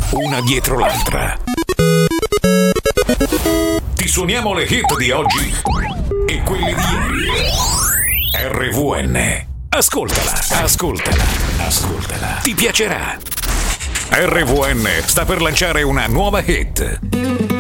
una dietro l'altra. Ti suoniamo le hit di oggi e quelle di ieri. RVN. Ascoltala. Ti piacerà. RVN sta per lanciare una nuova hit.